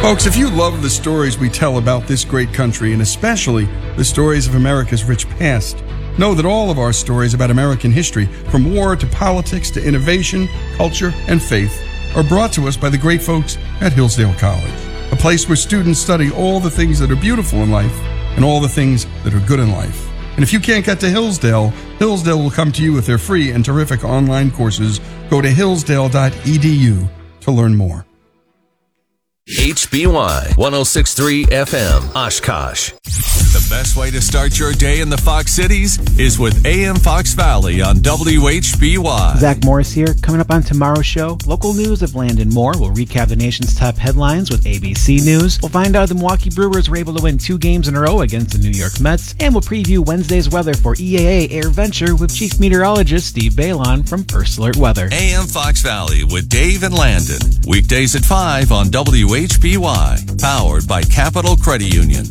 Folks, if you love the stories we tell about this great country, and especially the stories of America's rich past, know that all of our stories about American history, from war to politics to innovation, culture, and faith, are brought to us by the great folks at Hillsdale College, a place where students study all the things that are beautiful in life and all the things that are good in life. And if you can't get to Hillsdale, Hillsdale will come to you with their free and terrific online courses. Go to hillsdale.edu to learn more. HBY 106.3 FM, Oshkosh. The best way to start your day in the Fox Cities is with AM Fox Valley on WHBY. Zach Morris here. Coming up on tomorrow's show, local news of Landon Moore. We'll recap the nation's top headlines with ABC News. We'll find out the Milwaukee Brewers were able to win 2 games in a row against the New York Mets. And we'll preview Wednesday's weather for EAA Air Venture with Chief Meteorologist Steve Balon from First Alert Weather. AM Fox Valley with Dave and Landon. Weekdays at 5 on WHBY. Powered by Capital Credit Union.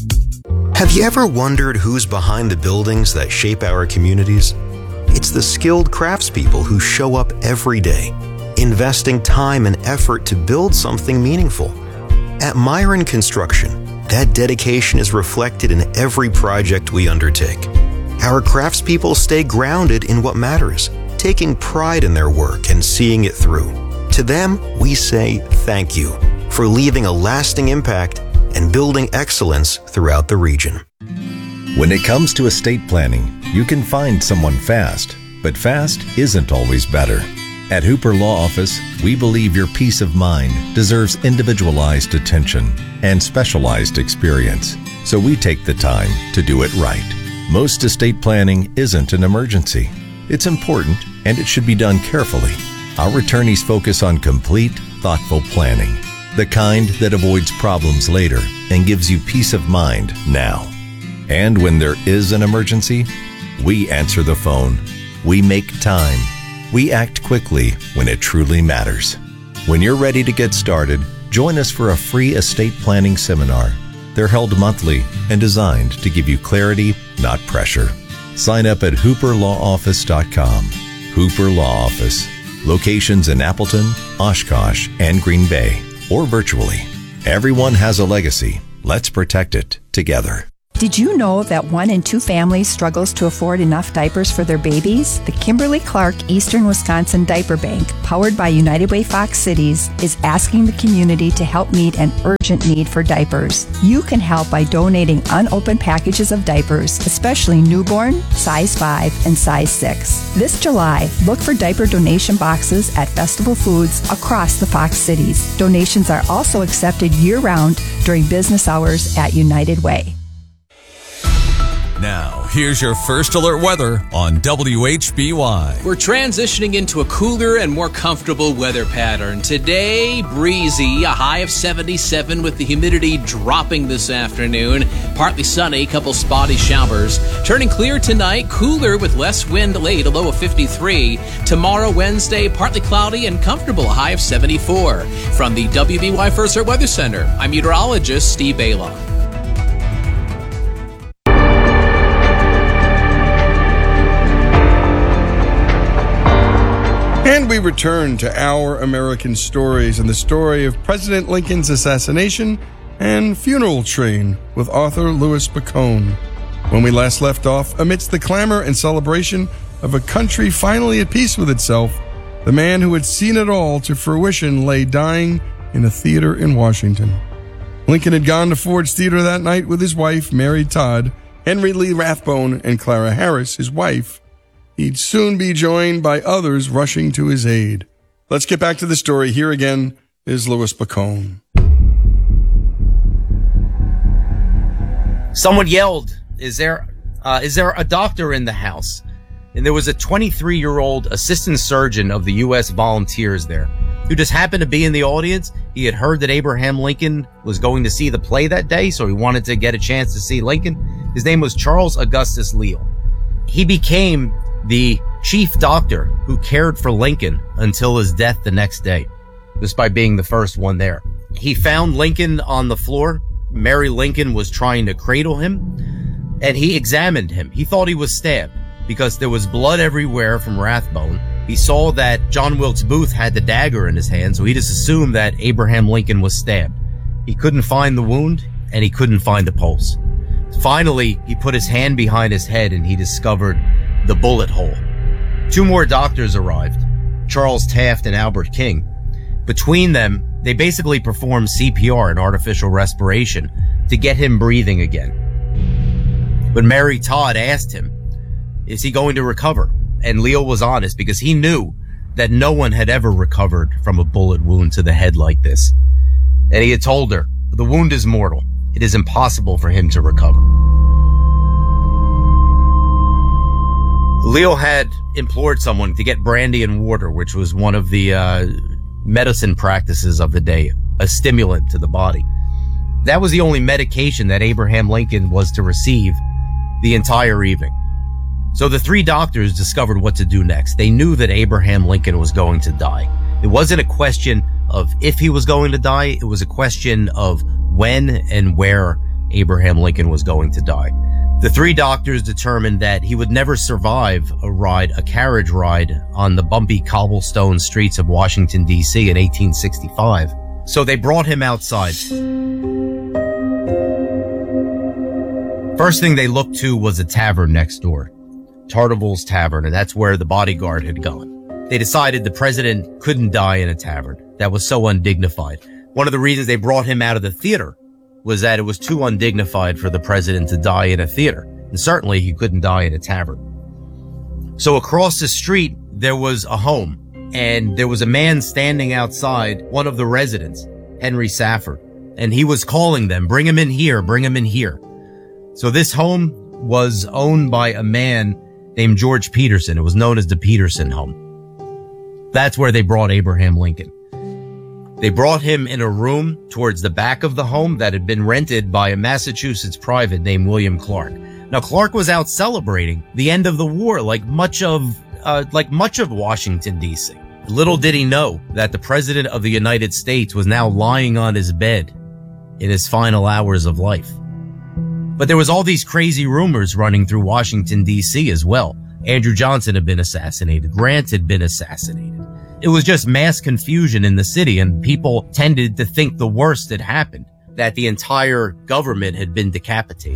Have you ever wondered who's behind the buildings that shape our communities? It's the skilled craftspeople who show up every day, investing time and effort to build something meaningful. At Myron Construction, that dedication is reflected in every project we undertake. Our craftspeople stay grounded in what matters, taking pride in their work and seeing it through. To them, we say thank you for leaving a lasting impact and building excellence throughout the region. When it comes to estate planning, you can find someone fast, but fast isn't always better. At Hooper Law Office, we believe your peace of mind deserves individualized attention and specialized experience, so we take the time to do it right. Most estate planning isn't an emergency. It's important, and it should be done carefully. Our attorneys focus on complete, thoughtful planning, the kind that avoids problems later and gives you peace of mind now. And when there is an emergency, we answer the phone. We make time. We act quickly when it truly matters. When you're ready to get started, join us for a free estate planning seminar. They're held monthly and designed to give you clarity, not pressure. Sign up at hooperlawoffice.com. Hooper Law Office. Locations in Appleton, Oshkosh, and Green Bay, or virtually. Everyone has a legacy. Let's protect it together. Did you know that 1 in 2 families struggles to afford enough diapers for their babies? The Kimberly-Clark Eastern Wisconsin Diaper Bank, powered by United Way Fox Cities, is asking the community to help meet an urgent need for diapers. You can help by donating unopened packages of diapers, especially newborn, size 5, and size 6. This July, look for diaper donation boxes at Festival Foods across the Fox Cities. Donations are also accepted year-round during business hours at United Way. Now, here's your First Alert weather on WHBY. We're transitioning into a cooler and more comfortable weather pattern. Today, breezy, a high of 77 with the humidity dropping this afternoon. Partly sunny, couple spotty showers. Turning clear tonight, cooler with less wind late, a low of 53. Tomorrow, Wednesday, partly cloudy and comfortable, a high of 74. From the WBY First Alert Weather Center, I'm meteorologist Steve Balon. And we return to Our American Stories and the story of President Lincoln's assassination and funeral train with author Louis Bacone. When we last left off, amidst the clamor and celebration of a country finally at peace with itself, the man who had seen it all to fruition lay dying in a theater in Washington. Lincoln had gone to Ford's Theater that night with his wife, Mary Todd, Henry Lee Rathbone, and Clara Harris, his wife. He'd soon be joined by others rushing to his aid. Let's get back to the story. Here again is Louis Bacone. Someone yelled, is there a doctor in the house? And there was a 23-year-old assistant surgeon of the U.S. Volunteers there who just happened to be in the audience. He had heard that Abraham Lincoln was going to see the play that day, so he wanted to get a chance to see Lincoln. His name was Charles Augustus Leal. He became the chief doctor who cared for Lincoln until his death the next day, just by being the first one there. He found Lincoln on the floor. Mary Lincoln was trying to cradle him, and he examined him. He thought he was stabbed because there was blood everywhere from Rathbone. He saw that John Wilkes Booth had the dagger in his hand, so he just assumed that Abraham Lincoln was stabbed. He couldn't find the wound, and he couldn't find the pulse. Finally, he put his hand behind his head and he discovered the bullet hole. 2 more doctors arrived, Charles Taft and Albert King. Between them, they basically performed CPR and artificial respiration to get him breathing again. But Mary Todd asked him, is he going to recover? And Leal was honest because he knew that no one had ever recovered from a bullet wound to the head like this. And he had told her, the wound is mortal. It is impossible for him to recover. Leal had implored someone to get brandy and water, which was one of the medicine practices of the day, a stimulant to the body. That was the only medication that Abraham Lincoln was to receive the entire evening. So the 3 doctors discovered what to do next. They knew that Abraham Lincoln was going to die. It wasn't a question of if he was going to die. It was a question of when and where Abraham Lincoln was going to die. The 3 doctors determined that he would never survive a carriage ride on the bumpy cobblestone streets of Washington, D.C. in 1865. So they brought him outside. First thing they looked to was a tavern next door, Tardival's Tavern, and that's where the bodyguard had gone. They decided the president couldn't die in a tavern. That was so undignified. One of the reasons they brought him out of the theater was that it was too undignified for the president to die in a theater. And certainly he couldn't die in a tavern. So across the street, there was a home, and there was a man standing outside one of the residents, Henry Safford, and he was calling them, bring him in here, bring him in here. So this home was owned by a man named George Peterson. It was known as the Peterson home. That's where they brought Abraham Lincoln. They brought him in a room towards the back of the home that had been rented by a Massachusetts private named William Clark. Now, Clark was out celebrating the end of the war like much of Washington, D.C. Little did he know that the President of the United States was now lying on his bed in his final hours of life. But there was all these crazy rumors running through Washington, D.C. as well. Andrew Johnson had been assassinated. Grant had been assassinated. It was just mass confusion in the city, and people tended to think the worst had happened, that the entire government had been decapitated.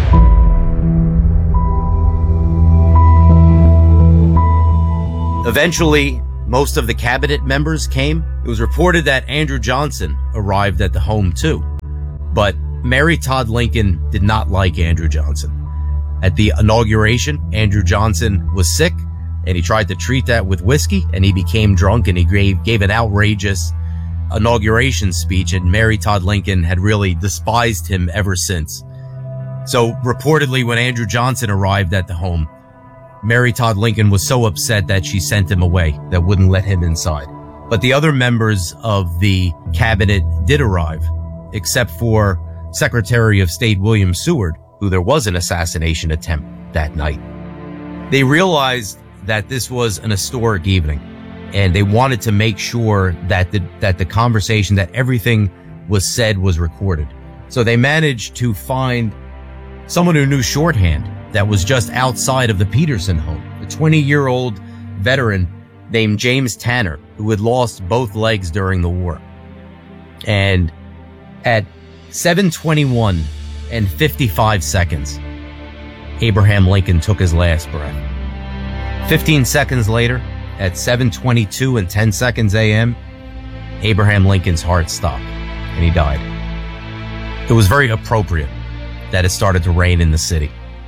Eventually, most of the cabinet members came. It was reported that Andrew Johnson arrived at the home too. But Mary Todd Lincoln did not like Andrew Johnson. At the inauguration, Andrew Johnson was sick, and he tried to treat that with whiskey, and he became drunk, and he gave an outrageous inauguration speech, and Mary Todd Lincoln had really despised him ever since. So reportedly, when Andrew Johnson arrived at the home, Mary Todd Lincoln was so upset that she sent him away, that wouldn't let him inside. But the other members of the cabinet did arrive, except for Secretary of State William Seward, who there was an assassination attempt that night. They realized that this was an historic evening, and they wanted to make sure that the conversation, that everything was said, was recorded. So they managed to find someone who knew shorthand that was just outside of the Peterson home, a 20-year-old veteran named James Tanner, who had lost both legs during the war. And at 7:21 and 55 seconds, Abraham Lincoln took his last breath. 15 seconds later, at 7:22 and 10 seconds a.m., Abraham Lincoln's heart stopped, and he died. It was very appropriate that it started to rain in the city.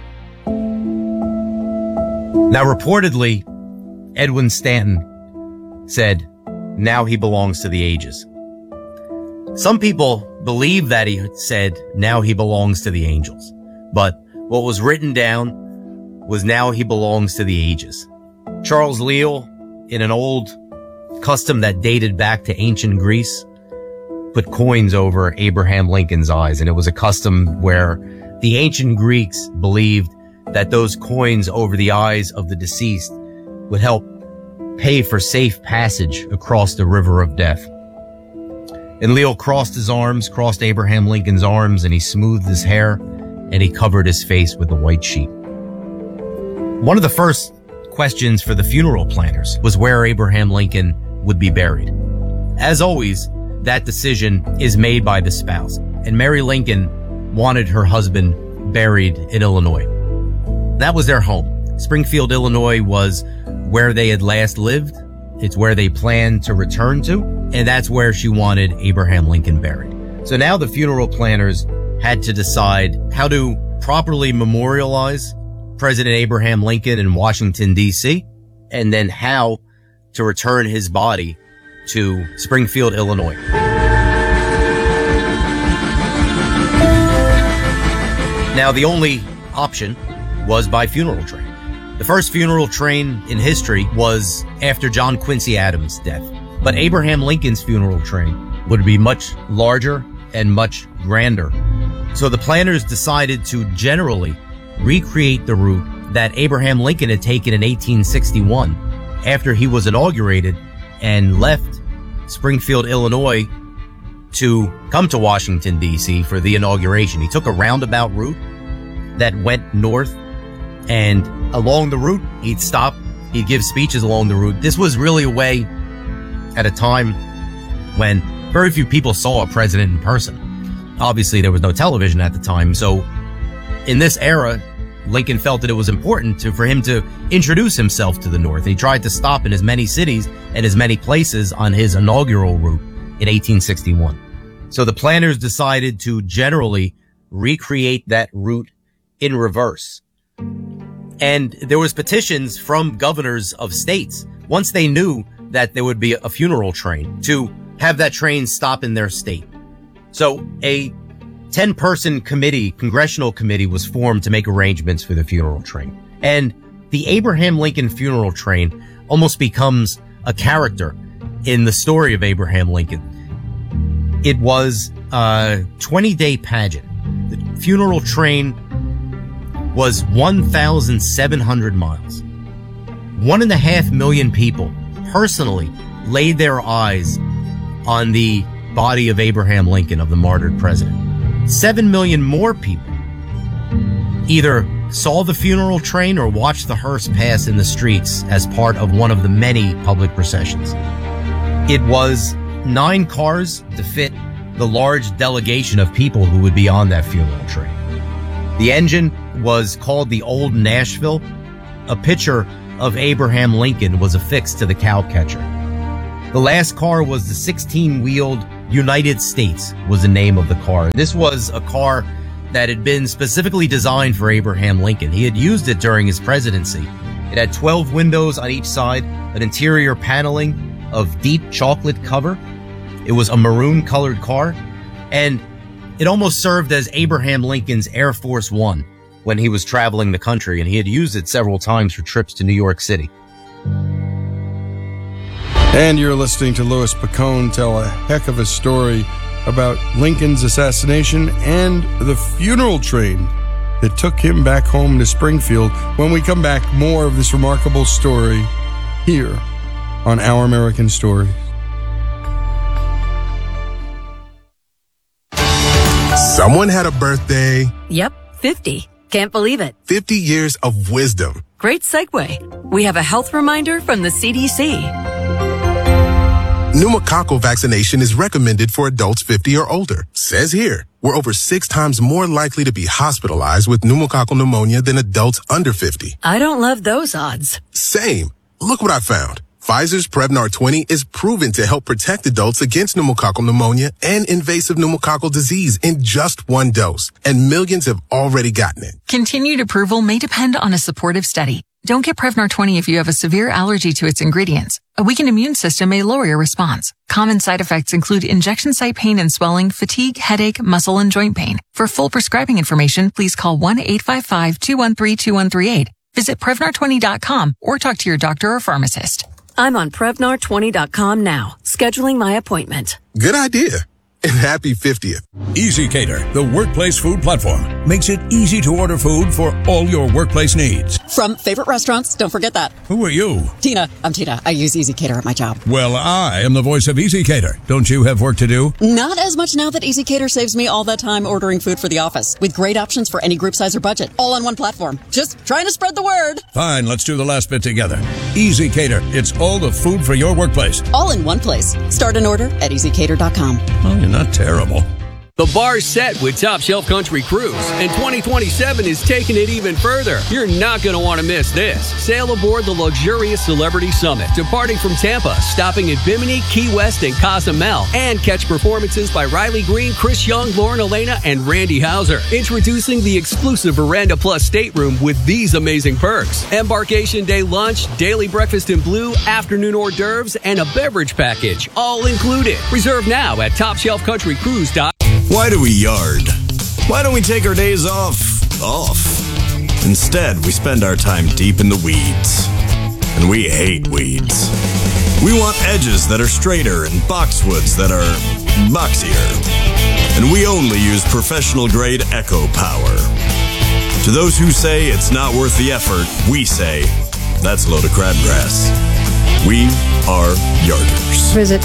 Now, reportedly, Edwin Stanton said, "Now he belongs to the ages." Some people believe that he said, "Now he belongs to the angels." But what was written down was, "Now he belongs to the ages." Charles Leal, in an old custom that dated back to ancient Greece, put coins over Abraham Lincoln's eyes. And it was a custom where the ancient Greeks believed that those coins over the eyes of the deceased would help pay for safe passage across the river of death. And Leal crossed Abraham Lincoln's arms, and he smoothed his hair, and he covered his face with a white sheet. One of the first questions for the funeral planners was where Abraham Lincoln would be buried. As always, that decision is made by the spouse. And Mary Lincoln wanted her husband buried in Illinois. That was their home. Springfield, Illinois was where they had last lived. It's where they planned to return to. And that's where she wanted Abraham Lincoln buried. So now the funeral planners had to decide how to properly memorialize President Abraham Lincoln in Washington, D.C., and then how to return his body to Springfield, Illinois. Now, the only option was by funeral train. The first funeral train in history was after John Quincy Adams' death. But Abraham Lincoln's funeral train would be much larger and much grander. So the planners decided to generally recreate the route that Abraham Lincoln had taken in 1861 after he was inaugurated and left Springfield, Illinois to come to Washington, D.C. for the inauguration. He took a roundabout route that went north, and along the route, he'd stop, he'd give speeches along the route. This was really a way at a time when very few people saw a president in person. Obviously, there was no television at the time, so in this era, Lincoln felt that it was important for him to introduce himself to the North. He tried to stop in as many cities and as many places on his inaugural route in 1861. So the planners decided to generally recreate that route in reverse. And there was petitions from governors of states, once they knew that there would be a funeral train, to have that train stop in their state. So a 10-person committee, congressional committee, was formed to make arrangements for the funeral train. And the Abraham Lincoln funeral train almost becomes a character in the story of Abraham Lincoln. It was a 20-day pageant. The funeral train was 1,700 miles. 1.5 million people personally laid their eyes on the body of Abraham Lincoln, of the martyred president. 7 million more people either saw the funeral train or watched the hearse pass in the streets as part of one of the many public processions. It was 9 cars to fit the large delegation of people who would be on that funeral train. The engine was called the Old Nashville. A picture of Abraham Lincoln was affixed to the cowcatcher. The last car was the 16-wheeled United States was the name of the car. This was a car that had been specifically designed for Abraham Lincoln. He had used it during his presidency. It had 12 windows on each side, an interior paneling of deep chocolate cover. It was a maroon-colored car, and it almost served as Abraham Lincoln's Air Force One when he was traveling the country, and he had used it several times for trips to New York City. And you're listening to Louis Picone tell a heck of a story about Lincoln's assassination and the funeral train that took him back home to Springfield. When we come back, more of this remarkable story here on Our American Stories. Someone had a birthday. Yep, 50. Can't believe it. 50 years of wisdom. Great segue. We have a health reminder from the CDC. Pneumococcal vaccination is recommended for adults 50 or older. Says here, we're over 6 times more likely to be hospitalized with pneumococcal pneumonia than adults under 50. I don't love those odds. Same. Look what I found. Pfizer's Prevnar 20 is proven to help protect adults against pneumococcal pneumonia and invasive pneumococcal disease in just 1 dose, and millions have already gotten it. Continued approval may depend on a supportive study. Don't get Prevnar 20 if you have a severe allergy to its ingredients. A weakened immune system may lower your response. Common side effects include injection site pain and swelling, fatigue, headache, muscle, and joint pain. For full prescribing information, please call 1-855-213-2138. Visit Prevnar20.com or talk to your doctor or pharmacist. I'm on Prevnar20.com now, scheduling my appointment. Good idea. and happy 50th. EasyCater, the workplace food platform, makes it easy to order food for all your workplace needs. From favorite restaurants, don't forget that. Who are you? Tina. I'm Tina. I use EasyCater at my job. Well, I am the voice of EasyCater. Don't you have work to do? Not as much now that EasyCater saves me all that time ordering food for the office, with great options for any group size or budget, all on one platform. Just trying to spread the word. Fine, let's do the last bit together. EasyCater, it's all the food for your workplace. All in one place. Start an order at EasyCater.com. Oh, you're not terrible. The bar's set with Top Shelf Country Cruise, and 2027 is taking it even further. You're not going to want to miss this. Sail aboard the luxurious Celebrity Summit, departing from Tampa, stopping at Bimini, Key West, and Cozumel, and catch performances by Riley Green, Chris Young, Lauren Elena, and Randy Hauser. Introducing the exclusive Veranda Plus stateroom with these amazing perks. Embarkation day lunch, daily breakfast in blue, afternoon hors d'oeuvres, and a beverage package, all included. Reserve now at TopShelfCountryCruise.com. Why do we yard? Why don't we take our days off? Instead, we spend our time deep in the weeds. And we hate weeds. We want edges that are straighter and boxwoods that are boxier. And we only use professional-grade Echo Power. To those who say it's not worth the effort, we say, that's a load of crabgrass. We are yarders. Visit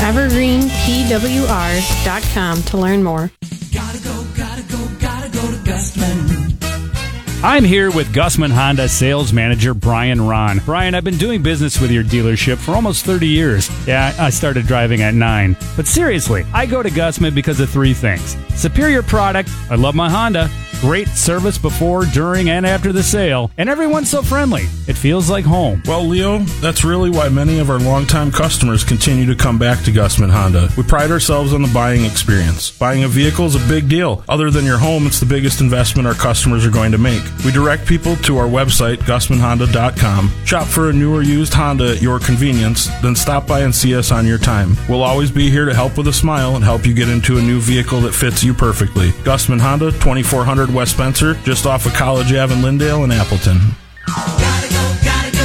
evergreenpwrs.com to learn more. Gotta go to Gusman. I'm here with Gusman Honda sales manager Brian Ron. Brian, I've been doing business with your dealership for almost 30 years. Yeah, I started driving at 9. But seriously, I go to Gusman because of 3 things. Superior product, I love my Honda. Great service before, during, and after the sale. And everyone's so friendly. It feels like home. Well, Leo, that's really why many of our longtime customers continue to come back to Gusman Honda. We pride ourselves on the buying experience. Buying a vehicle is a big deal. Other than your home, it's the biggest investment our customers are going to make. We direct people to our website, GusmanHonda.com. Shop for a new or used Honda at your convenience, then stop by and see us on your time. We'll always be here to help with a smile and help you get into a new vehicle that fits you perfectly. Gusman Honda, 2400 West Spencer, just off of College Ave in Lindale and Appleton. Gotta go to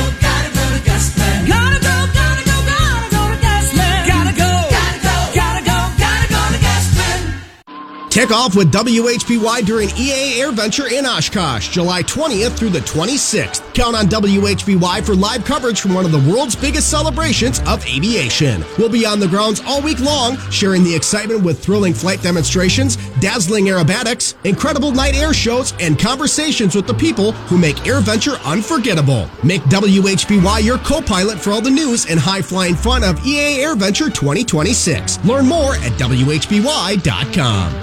Gusman. Gotta go to Gusman. Gotta go to Gusman. Kick off with WHBY during EA Air Venture in Oshkosh, July 20th through the 26th. Count on WHBY for live coverage from one of the world's biggest celebrations of aviation. We'll be on the grounds all week long, sharing the excitement with thrilling flight demonstrations, dazzling aerobatics, incredible night air shows, and conversations with the people who make Air Venture unforgettable. Make WHBY your co-pilot for all the news and high-flying fun of EA Air Venture 2026. Learn more at WHBY.com.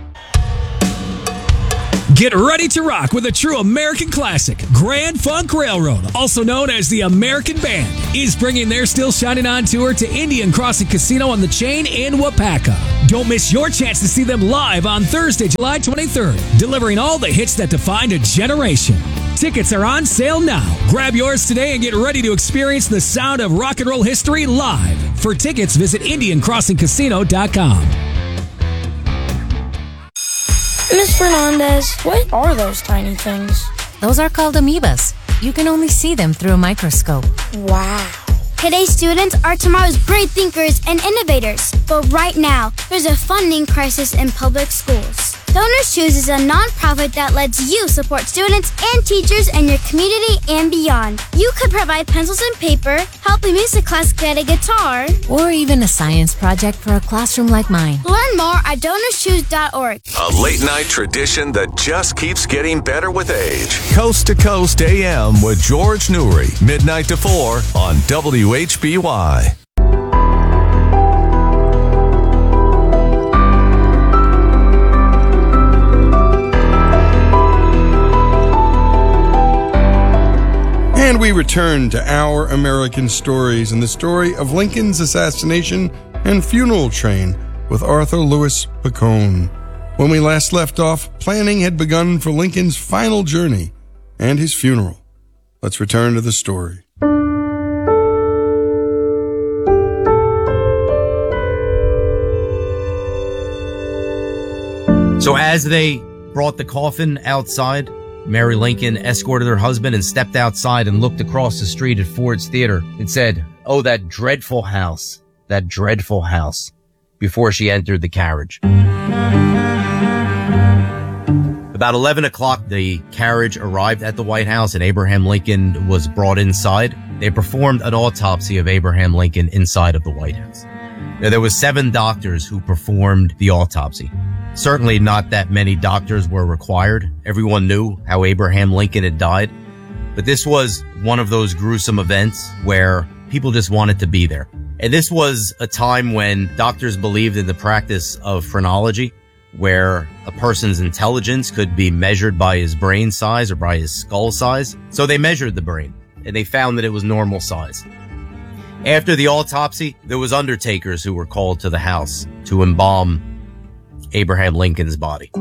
Get ready to rock with a true American classic. Grand Funk Railroad, also known as the American Band, is bringing their Still Shining On tour to Indian Crossing Casino on the Chain in Wapaka. Don't miss your chance to see them live on Thursday, July 23rd, delivering all the hits that defined a generation. Tickets are on sale now. Grab yours today and get ready to experience the sound of rock and roll history live. For tickets, visit IndianCrossingCasino.com. Miss Fernandez, what are those tiny things? Those are called amoebas. You can only see them through a microscope. Wow. Today's students are tomorrow's great thinkers and innovators. But right now, there's a funding crisis in public schools. Donors Choose is a nonprofit that lets you support students and teachers in your community and beyond. You could provide pencils and paper, help a music class get a guitar, or even a science project for a classroom like mine. Learn more at DonorsChoose.org. A late night tradition that just keeps getting better with age. Coast to Coast AM with George Newry, midnight to 4 on WHBY. And we return to Our American Stories and the story of Lincoln's assassination and funeral train with Arthur Lewis Picone. When we last left off, planning had begun for Lincoln's final journey and his funeral. Let's return to the story. So as they brought the coffin outside, Mary Lincoln escorted her husband and stepped outside and looked across the street at Ford's Theater. It said, "Oh, that dreadful house, that dreadful house." before she entered the carriage. About 11 o'clock, the carriage arrived at the White House and Abraham Lincoln was brought inside. They performed an autopsy of Abraham Lincoln inside of the White House. Now, there was 7 doctors who performed the autopsy. Certainly not that many doctors were required. Everyone knew how Abraham Lincoln had died. But this was one of those gruesome events where people just wanted to be there. And this was a time when doctors believed in the practice of phrenology, where a person's intelligence could be measured by his brain size or by his skull size. So they measured the brain, and they found that it was normal size. After the autopsy, there was undertakers who were called to the house to embalm Abraham Lincoln's body.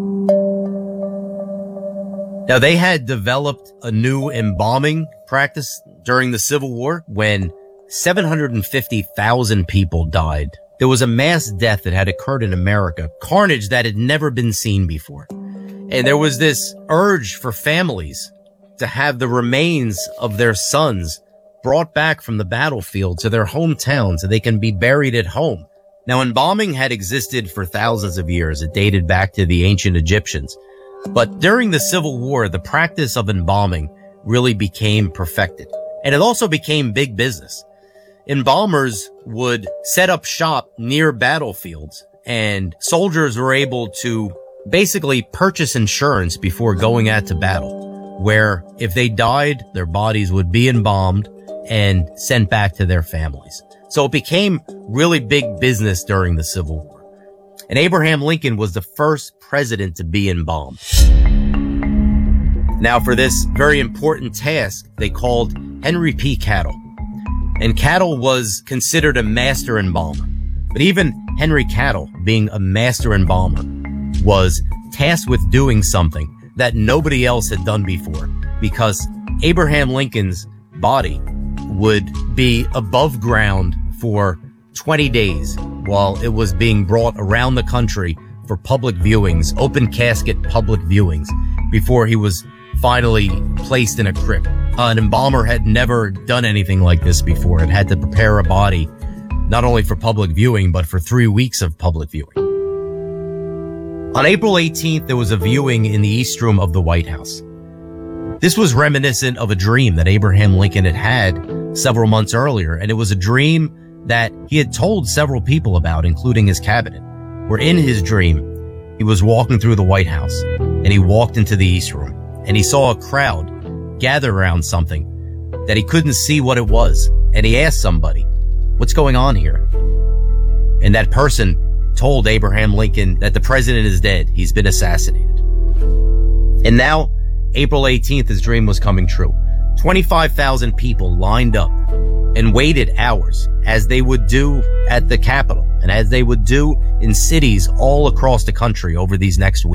Now, they had developed a new embalming practice during the Civil War when 750,000 people died. There was a mass death that had occurred in America, carnage that had never been seen before. And there was this urge for families to have the remains of their sons brought back from the battlefield to their hometown so they can be buried at home. Now, embalming had existed for thousands of years. It dated back to the ancient Egyptians. But during the Civil War, the practice of embalming really became perfected. And it also became big business. Embalmers would set up shop near battlefields, and soldiers were able to basically purchase insurance before going out to battle, where if they died, their bodies would be embalmed and sent back to their families. So it became really big business during the Civil War. And Abraham Lincoln was the first president to be embalmed. Now, for this very important task, they called Henry P. Cattle. And Cattle was considered a master embalmer. But even Henry Cattle, being a master embalmer, was tasked with doing something that nobody else had done before, because Abraham Lincoln's body would be above ground for 20 days while it was being brought around the country for public viewings, open casket public viewings, before he was finally placed in a crypt. An embalmer had never done anything like this before. It had to prepare a body not only for public viewing, but for 3 weeks of public viewing. On April 18th, there was a viewing in the East Room of the White House. This was reminiscent of a dream that Abraham Lincoln had had several months earlier, and it was a dream that he had told several people about, including his cabinet, where in his dream, he was walking through the White House, and he walked into the East Room, and he saw a crowd gather around something that he couldn't see what it was, and he asked somebody, "What's going on here?" And that person told Abraham Lincoln that the president is dead. He's been assassinated. And now, April 18th, his dream was coming true. 25,000 people lined up and waited hours, as they would do at the Capitol and as they would do in cities all across the country over these next weeks.